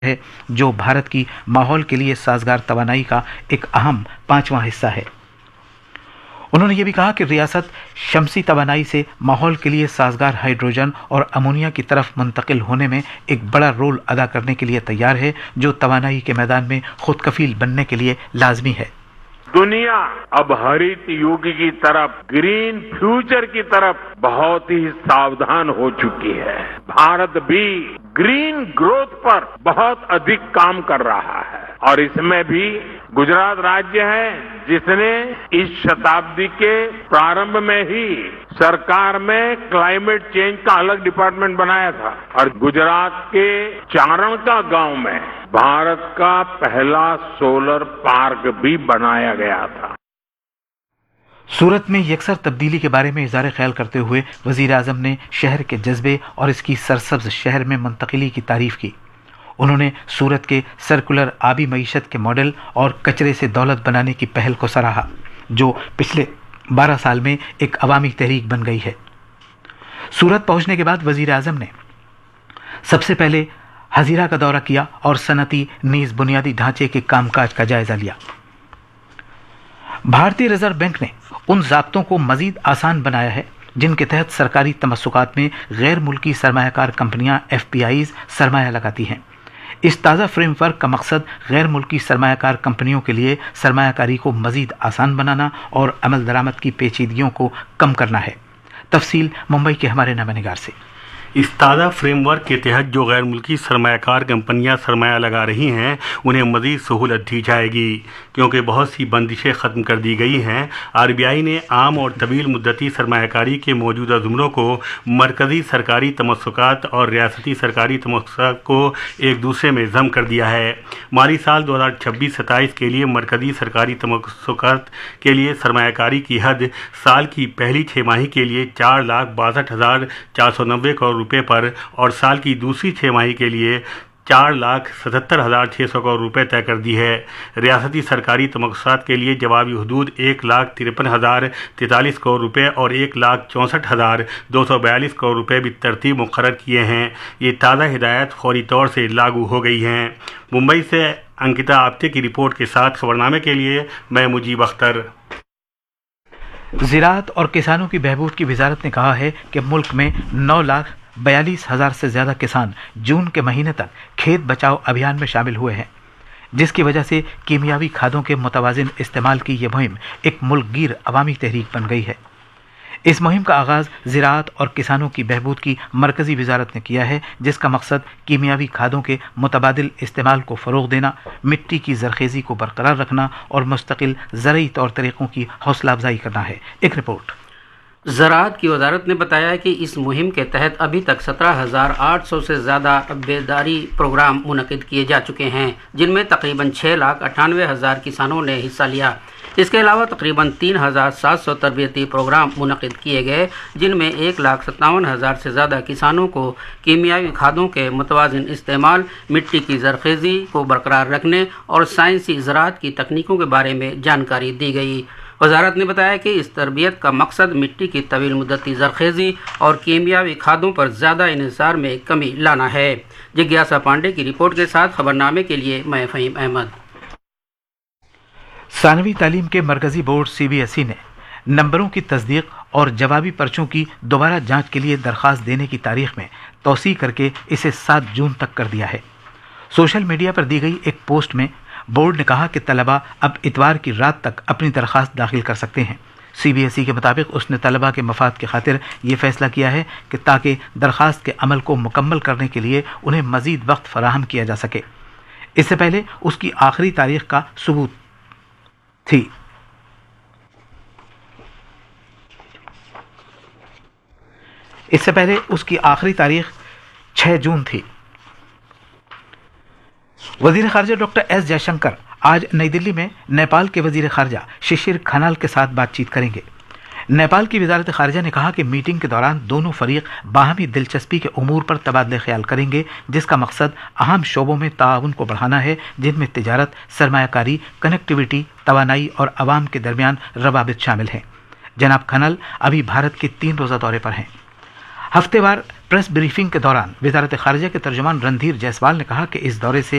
है जो भारत की माहौल के लिए साजगार तवानाई का एक अहम पांचवां हिस्सा है। उन्होंने ये भी कहा कि रियासत शमसी तवानाई से माहौल के लिए साजगार हाइड्रोजन और अमोनिया की तरफ मुंतकिल होने में एक बड़ा रोल अदा करने के लिए तैयार है, जो तवानाई के मैदान में खुद कफील बनने के लिए लाजमी है। दुनिया अब हरित युग की तरफ, ग्रीन फ्यूचर की तरफ बहुत ही सावधान हो चुकी है। भारत भी ग्रीन ग्रोथ पर बहुत अधिक काम कर रहा है और इसमें भी गुजरात राज्य है जिसने इस शताब्दी के प्रारंभ में ही सरकार में क्लाइमेट चेंज का अलग डिपार्टमेंट बनाया था और गुजरात के चारणका गांव में भारत का पहला सोलर पार्क भी बनाया गया था। सूरत में यकसर तब्दीली के बारे में इज़हार ख्याल करते हुए वज़ीर आज़म ने शहर के जज्बे और इसकी सरसब्ज शहर में मुंतकिली की तारीफ की। उन्होंने सूरत के सर्कुलर आबी मईशत के मॉडल और कचरे से दौलत बनाने की पहल को सराहा, जो पिछले 12 साल में एक अवामी तहरीक बन गई है। सूरत पहुंचने के बाद वज़ीर आज़म ने सबसे पहले हजीरा का दौरा किया और सनती नीज बुनियादी ढांचे के कामकाज का जायजा लिया। भारतीय रिजर्व बैंक ने उन ज़ाब्तों को मजीद आसान बनाया है जिनके तहत सरकारी तमस्सुकात में गैर मुल्की सरमायाकार कंपनियां FPIs सरमाया लगाती हैं। इस ताज़ा फ्रेमवर्क का मकसद गैर मुल्की सरमायाकार कंपनियों के लिए सरमायाकारी को मजीद आसान बनाना और अमल दरामद की पेचीदगियों को कम करना है। तफसील मुंबई के हमारे नुमाइंदे से। इस ताज़ा फ्रेमवर्क के तहत जो गैर मुल्की सरमायाकार कंपनियां सरमाया लगा रही हैं उन्हें मज़ीद सहूलत दी जाएगी, क्योंकि बहुत सी बंदिशें ख़त्म कर दी गई हैं। RBI ने आम और तवील मुद्दती सरमायाकारी के मौजूदा ज़ुमरों को मरकज़ी सरकारी तमस्सुकात और रियासती सरकारी तमस्सुकात को एक दूसरे में ज़म कर दिया है। माली साल 2026-27 के लिए मरकज़ी सरकारी तमस्सुकात के लिए सरमायाकारी की हद साल की पहली छमाही के लिए 4,62,490 करोड़ रुपए पर और साल की दूसरी छमाही के लिए 4,77,600 करोड़ रुपए तय कर दी है। रियासती सरकारी तमस्सुकात के लिए जवाबी हदूद 1,53,043 करोड़ रुपए और 1,64,242 करोड़ रुपए भी तरतीब मुकर्रर किए हैं। ये ताज़ा हिदायत फौरी तौर से लागू हो गई हैं। मुंबई से अंकिता आप्ते की रिपोर्ट के साथ खबरनामे के लिए मैं मुजीब अख्तर। ज़राअत और किसानों की बहबूद की वजारत ने कहा है कि मुल्क में 9,42,000 से ज़्यादा किसान जून के महीने तक खेत बचाओ अभियान में शामिल हुए हैं, जिसकी वजह से कीमियावी खादों के मुतवाज़िन इस्तेमाल की यह मुहिम एक मुल्कगीर अवामी तहरीक बन गई है। इस मुहिम का आगाज़ ज़राअत और किसानों की बहबूद की मरकज़ी वजारत ने किया है, जिसका मकसद कीमियावी खादों के मुतबादिल इस्तेमाल को फ़रोग़ देना, मिट्टी की ज़रख़ेज़ी को बरकरार रखना और मुस्तकिल ज़रई तौर तरीक़ों की हौसला अफजाई करना है। एक रिपोर्ट। ज़राअत की वजारत ने बताया कि इस मुहिम के तहत अभी तक 17,800 से ज़्यादा बेदारी प्रोग्राम मुनक़िद किए जा चुके हैं, जिनमें तकरीबन 6,98,000 किसानों ने हिस्सा लिया। इसके अलावा तकरीबन 3,700 तरबियती प्रोग्राम मुनक़िद किए गए, जिनमें 1,57,000 से ज़्यादा किसानों को कीमियावी खादों के मुतवाज़िन इस्तेमाल, मिट्टी की ज़रख़ेज़ी को बरकरार रखने और साइंसी ज़राअत की तकनीकों के बारे में जानकारी दी गई। वजारत ने बताया कि इस तरबियत का मकसद मिट्टी की तवील मुद्दती ज़रख़ेज़ी और कीमियावी खादों पर ज़्यादा इन्हिसार में कमी लाना है। जिज्ञासा पांडे की रिपोर्ट के साथ खबरनामे के लिए मैं फ़हीम अहमद। सानवी तालीम के मरकज़ी बोर्ड CBSE ने नंबरों की तस्दीक और जवाबी पर्चों की दोबारा जांच के लिए दरख्वास्त देने की तारीख में तौसी करके इसे 7 जून तक कर दिया है। सोशल मीडिया पर दी गई एक पोस्ट में बोर्ड ने कहा कि तलबा अब इतवार की रात तक अपनी दरख्वास्त दाखिल कर सकते हैं। CBSE के मुताबिक उसने तलबा के मफाद की खातिर ये फैसला किया है कि ताकि दरख्वास्त के अमल को मुकम्मल करने के लिए उन्हें मज़ीद वक्त फराहम किया जा सके। इससे पहले उसकी आखिरी तारीख का सबूत थी। इससे पहले उसकी आखिरी तारीख 6 जून थी। वज़ीर ख़ारजा डॉक्टर S जयशंकर आज नई दिल्ली में नेपाल के वज़ीर ख़ारजा शिशिर खनाल के साथ बातचीत करेंगे। नेपाल की वज़ारत ख़ारजा ने कहा कि मीटिंग के दौरान दोनों फ़रीक बाहमी दिलचस्पी के उमूर पर तबादले ख्याल करेंगे, जिसका मकसद अहम शोबों में ताउन को बढ़ाना है, जिनमें तिजारत, सरमायाकारी, कनेक्टिविटी, तवानाई और अवाम के दरमियान रवाबित शामिल हैं। जनाब खनल अभी भारत के 3 रोज़ा दौरे पर हैं। हफ्तेवार प्रेस ब्रीफिंग के दौरान वजारत खारजा के तर्जुमान रणधीर जायसवाल ने कहा कि इस दौरे से